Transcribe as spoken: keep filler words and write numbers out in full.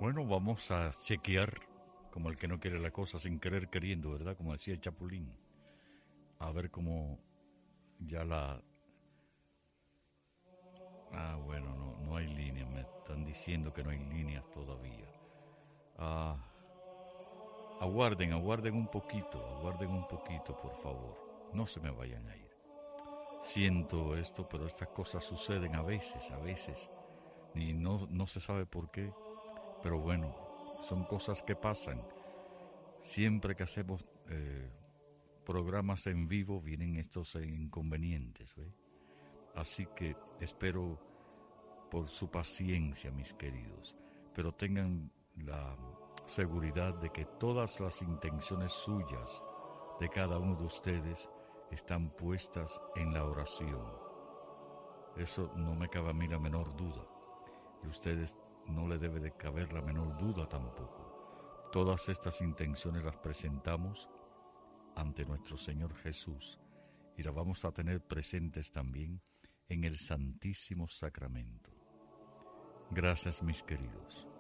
Bueno, vamos a chequear, como el que no quiere la cosa sin querer queriendo, ¿verdad? Como decía el Chapulín. A ver cómo ya la... Ah, bueno, no, no hay líneas, me están diciendo que no hay líneas todavía. Ah, aguarden, aguarden un poquito, aguarden un poquito, por favor. No se me vayan a ir. Siento esto, pero estas cosas suceden a veces, a veces. Y no, no se sabe por qué. Pero bueno, son cosas que pasan. Siempre que hacemos eh, programas en vivo vienen estos inconvenientes, ¿ve? Así que espero por su paciencia, mis queridos, pero tengan la seguridad de que todas las intenciones suyas de cada uno de ustedes están puestas en la oración. Eso no me cabe a mí la menor duda, y a ustedes no le debe de caber la menor duda tampoco. Todas estas intenciones las presentamos ante nuestro Señor Jesús y las vamos a tener presentes también en el Santísimo Sacramento. Gracias, mis queridos.